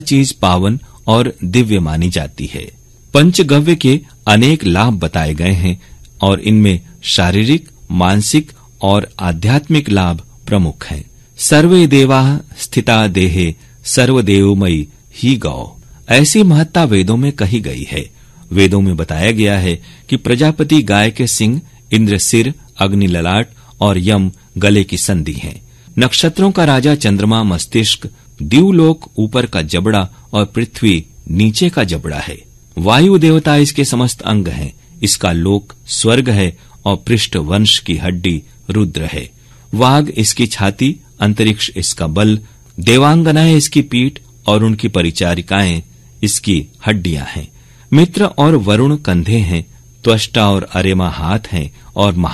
चीज पावन और दिव्य मानी जाती है। पंचगव्य के अनेक लाभ बताए गए हैं और इनमें शारीरिक, मानसिक और आध्यात्मिक लाभ प्रमुख हैं। सर्वे देवा स्थिता देहे सर्वदेवमयी ही गौ, ऐसी महत्ता वेदों में कही गई है। वेदों में बताया गया है कि प्रजापति गाय के सिंग, इंद्र सिर, अग्नि ललाट और यम गले की संधि हैं। नक्षत्रों का राजा चंद्रमा मस्तिष्क, द्यूलोक ऊपर का जबड़ा और पृथ्वी नीचे का जबड़ा है। वायु देवता इसके समस्त अंग हैं। इसका लोक स्वर्ग है और पृष्ठ वंश की हड्डी रुद्र है। वाग इसकी छाती, अंतरिक्ष इसका बल, देवांगनाएं इसकी पीठ और उनकी परिचारिकाएं इसकी हड्डियां हैं। मित्र और वरुण कंधे हैं, त्वष्टा और अरेमा हाथ हैं और